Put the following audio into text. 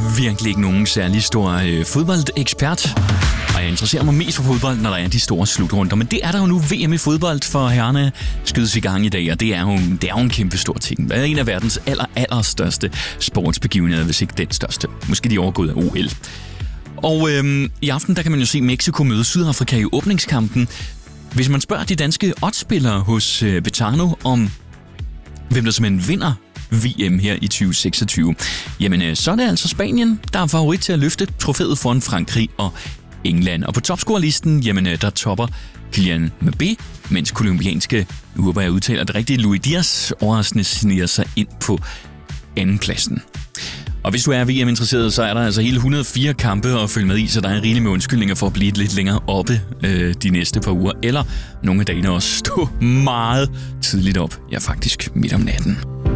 virkelig ikke nogen særlig stor fodboldekspert, og jeg interesserer mig mest for fodbold, når der er de store slutrunder. Men det er der jo nu. VM i fodbold for herrerne skydes i gang i dag, og det er jo en kæmpe stor ting. Det er en af verdens allerstørste sportsbegivenheder, hvis ikke den største. Måske de overgået af OL. Og i aften der kan man jo se Mexico møde Sydafrika i åbningskampen. Hvis man spørger de danske oddsspillere hos Betano om, hvem der simpelthen vinder VM her i 2026, jamen så er det altså Spanien, der er favorit til at løfte trofæet foran Frankrig og England. Og på topscorerlisten, jamen der topper Kylian Mbappé, mens kolumbianske, nu håber jeg udtaler det rigtige, Luis Diaz overraskende sniger sig ind på andenpladsen. Og hvis du er VM-interesseret, så er der altså hele 104 kampe at følge med i, så der er rigeligt med undskyldninger for at blive lidt længere oppe de næste par uger, eller nogle af dagene også stå meget tidligt op, ja faktisk midt om natten.